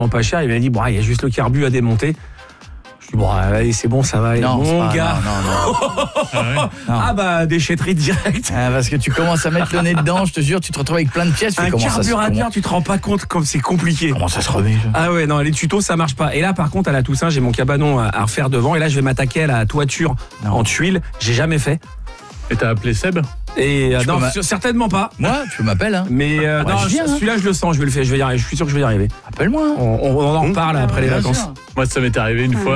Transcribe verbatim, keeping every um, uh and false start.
pas cher. Il m'a dit, bon, il y a juste le carbu à démonter. Je dis, bon, allez, c'est bon, ça va aller. Non, Mon pas, gars. Non, non, non. Ah ouais. Ah bah, déchetterie directe. Ah, parce que tu commences à mettre le nez dedans, je te jure, tu te retrouves avec plein de pièces. Un comment ça se- carburateur, comment- tu te rends pas compte comme c'est compliqué. Comment ça se remet ça Ah ouais, non, les tutos, ça marche pas. Et là, par contre, à la Toussaint, j'ai mon cabanon à, à refaire devant. Et là, je vais m'attaquer à la toiture Non. en tuiles. J'ai jamais fait. Et t'as appelé Seb? Et euh, Tu non, peux m'a- sur- certainement pas. Moi, tu m'appelles, hein. Mais euh, Ouais, non, je viens, hein. celui-là, je le sens. Je vais le faire. Je vais y arriver. Je suis sûr que je vais y arriver. Après-moi. On, on- on en Mmh. reparle après les Bien vacances. sûr. Moi, ça m'est arrivé une fois.